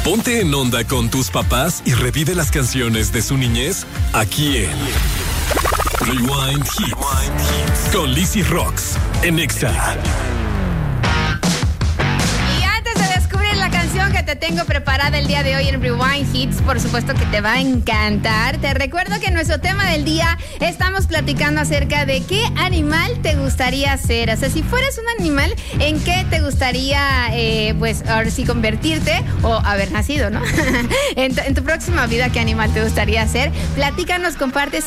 Ponte en onda con tus papás y revive las canciones de su niñez aquí en Rewind Hits con Lizzy Rocks en Exa. Que te tengo preparada el día de hoy en Rewind Hits, por supuesto que te va a encantar. Te recuerdo que en nuestro tema del día estamos platicando acerca de qué animal te gustaría ser. O sea, si fueras un animal, ¿en qué te gustaría, pues, ahora sí convertirte o haber nacido, ¿no? en tu próxima vida, ¿qué animal te gustaría ser? Platícanos, comparte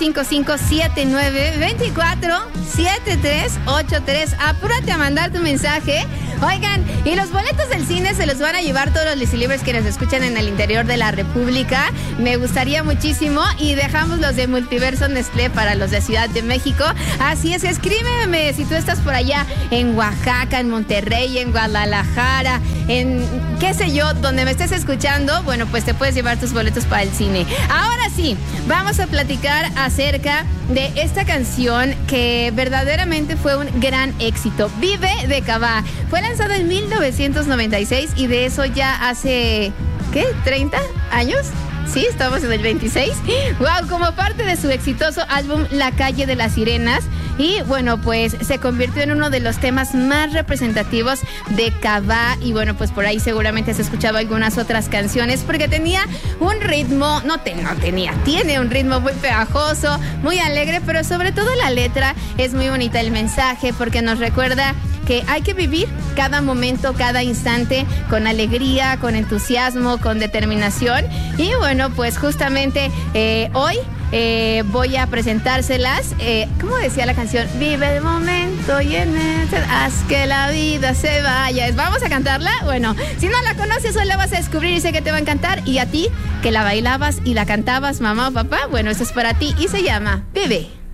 5579-247383. Apúrate a mandar tu mensaje. Oigan, y los boletos del cine se los van a llevar todos los Lizzy-Libres que nos escuchan en el interior de la República. Me gustaría muchísimo. Y dejamos los de Multiverso Nestlé para los de Ciudad de México. Así es, escríbeme si tú estás por allá en Oaxaca, en Monterrey, en Guadalajara, en qué sé yo, donde me estés escuchando. Bueno, pues te puedes llevar tus boletos para el cine. Ahora sí, vamos a platicar acerca de esta canción que verdaderamente fue un gran éxito. Vive de Cabá. Fue lanzada en 1996 y de eso ya hace, ¿qué? ¿30 años? Sí, estamos en el 26. ¡Wow! Como parte de su exitoso álbum La Calle de las Sirenas. Y bueno, pues se convirtió en uno de los temas más representativos de Cabá. Y bueno, pues por ahí seguramente has escuchado algunas otras canciones porque tenía un ritmo, tiene un ritmo muy pegajoso, muy alegre, pero sobre todo la letra es muy bonita, el mensaje, porque nos recuerda que hay que vivir cada momento, cada instante con alegría, con entusiasmo, con determinación. Y bueno, pues justamente hoy voy a presentárselas. ¿Cómo decía la canción? Vive el momento y haz que la vida se vaya. ¿Vamos a cantarla? Bueno, si no la conoces, hoy la vas a descubrir y sé que te va a encantar. Y a ti, que la bailabas y la cantabas, mamá o papá, bueno, eso es para ti y se llama Bebé.